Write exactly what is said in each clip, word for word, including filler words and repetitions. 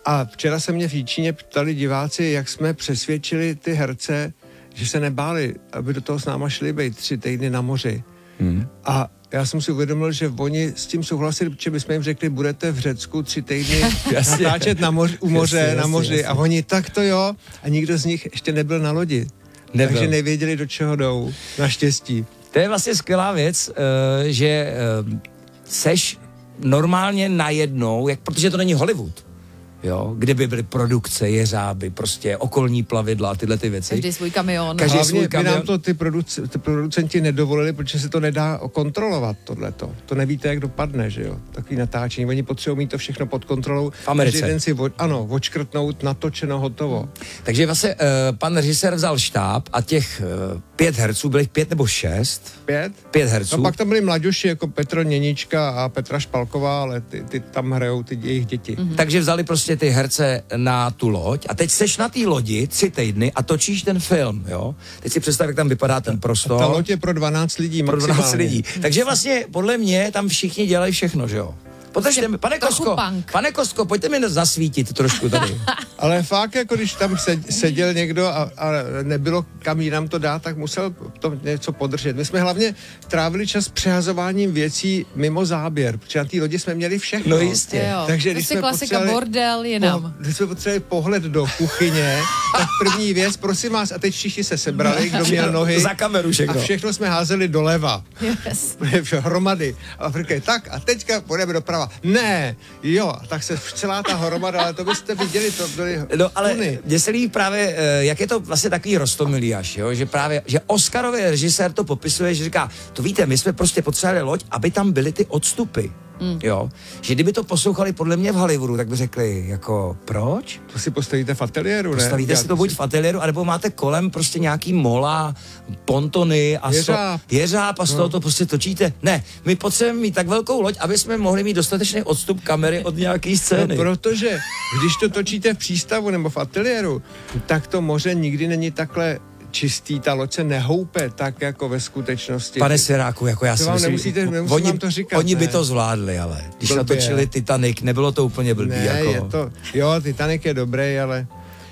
A včera se mě v Jíčíně ptali diváci, jak jsme přesvědčili ty herce, že se nebáli, aby do toho s náma šli být tři týdny na moři. Hmm. A já jsem si uvědomil, že oni s tím souhlasili, protože my jsme jim řekli, budete v Řecku tři týdny natáčet na moři, u moře, jasně, na moři. Jasně. A oni, tak to jo. A nikdo z nich ještě nebyl na lodi. Nebyl. Takže nevěděli, do čeho jdou. Naštěstí. To je vlastně skvělá věc, že seš normálně najednou, jak, protože to není Hollywood, jo, kde by byly produkce, jeřáby, prostě okolní plavidla a tyhle ty věci. Každý svůj kamion. Každý Hlavně svůj kamion. By nám to ty, produc- ty producenti nedovolili, protože se to nedá kontrolovat, tohleto. To nevíte, jak dopadne, že jo, takový natáčení. Oni potřebují mít to všechno pod kontrolou. V Americe. Každý den si, vo- ano, odškrtnout, natočeno, hotovo. Takže vlastně uh, pan režisér vzal štáb a těch uh, pět herců, byly pět nebo šest? Pět? Pět herců. No pak tam byli mladěši, jako Petr Něnička a Petra Špalková, ale ty, ty tam hrajou ty jejich děti. Mm-hmm. Takže vzali prostě ty herce na tu loď a teď seš na té lodi tři týdny a točíš ten film, jo? Teď si představ, jak tam vypadá ten prostor. A ta loď je pro dvanáct lidí Pro maximálně. dvanáct lidí. Takže vlastně podle mě tam všichni dělají všechno, že jo? Podržte mi, pane Kostko, pane Kostko, pojďte mi zasvítit trošku tady. Ale fakt, jako když tam seděl někdo a, a nebylo kam jinam to dát, tak musel to něco podržet. My jsme hlavně trávili čas přehazováním věcí mimo záběr, protože na té lodi jsme měli všechno. No jistě. Jo. Takže když jsme klasika bordel jinam. Po, když jsme potřebovali pohled do kuchyně, tak první věc, prosím vás, a teď všichni se sebrali, kdo měl nohy. Za kameru všechno. A všechno jsme házeli doleva. Yes. Hromady. A Afrika, tak a teďka půjdeme doprava. Ne, jo, tak se celá ta hromada, ale to byste viděli, to byly No ale tuny. mně se líbí právě, jak je to vlastně takový rostomiliáš, jo, že právě, že Oscarový režisér to popisuje, že říká, to víte, my jsme prostě potřebovali loď, aby tam byly ty odstupy. Mm. Jo, že kdyby to poslouchali podle mě v Hollywoodu, tak by řekli, jako, proč? To si postavíte v ateliéru, ne? Postavíte si to buď v ateliéru, anebo máte kolem prostě nějaký mola, pontony a jeřáb, so, jeřáb a z toho no. to prostě točíte. Ne, my potřebujeme mít tak velkou loď, aby jsme mohli mít dostatečný odstup kamery od nějaký scény. No, protože když to točíte v přístavu nebo v ateliéru, tak to moře nikdy není takhle čistý, ta loď se nehoupe tak jako ve skutečnosti. Pane Siráku, jako já to si vám myslím, nemusíte, nemusím oni, vám to říkat, oni by ne? to zvládli, ale když Blbě. natočili Titanic, nebylo to úplně blbý. Ne, jako... je to, jo, Titanic je dobrý, ale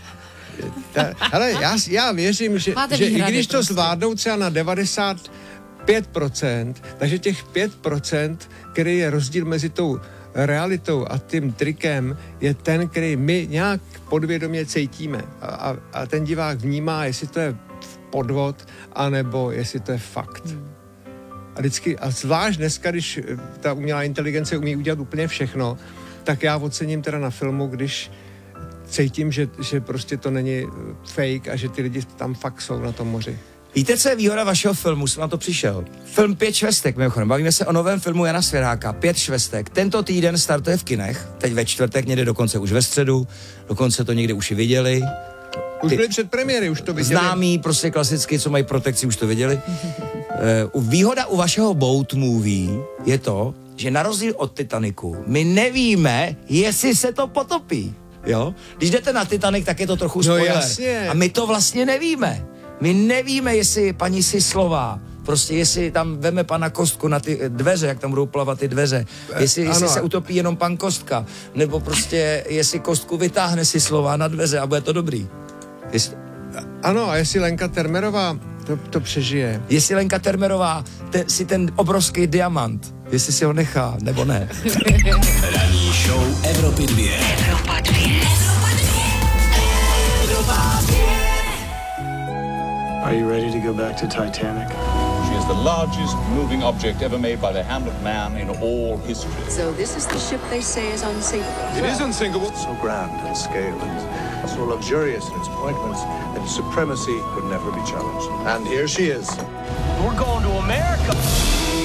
ta, hele, já, já věřím, že, že i když to prostě zvládnou třeba na devadesát pět procent, takže těch pět procent, který je rozdíl mezi tou realitou a tím trikem, je ten, který my nějak podvědomě cítíme. A, a, a ten divák vnímá, jestli to je podvod, anebo jestli to je fakt. Hmm. A vždycky, a zvlášť dneska, když ta umělá inteligence umí udělat úplně všechno, tak já ocením teda na filmu, když cítím, že, že prostě to není fake a že ty lidi tam fakt jsou na tom moři. Víte, co je výhoda vašeho filmu? Jsem na to přišel. Film Pět švestek, mimochodem. Bavíme se o novém filmu Jana Svěráka. Pět švestek. Tento týden startuje v kinech. Teď ve čtvrtek, někde dokonce už ve středu. Dokonce to někde už i viděli. Už byli před premiéry, už to viděli. Známí, prostě klasicky, co mají protekci, už to viděli. uh, výhoda u vašeho boat movie je to, že na rozdíl od Titaniku, my nevíme, jestli se to potopí. Jo? Když jdete na Titanic, tak je to trochu spoiler. No jasně. A my to vlastně nevíme. My nevíme, jestli paní Sislová, prostě jestli tam veme pana Kostku na ty dveře, jak tam budou plavat ty dveře, jestli, jestli se utopí jenom pan Kostka, nebo prostě jestli Kostku vytáhne Sislová na dveře a bude to dobrý. Jestli... Ano, a jestli Lenka Termerová to, to přežije. Jestli Lenka Termerová ten, si ten obrovský diamant, jestli si ho nechá, nebo ne. Ranní show Evropy dvě. Evropa dvě. Evropa dvě. Are you ready to go back to Titanic? She is the largest moving object ever made by the hand of man in all history. So this is the ship they say is unsinkable. It is unsinkable. So grand in scale and so luxurious in its appointments that its supremacy could never be challenged. And here she is. We're going to America.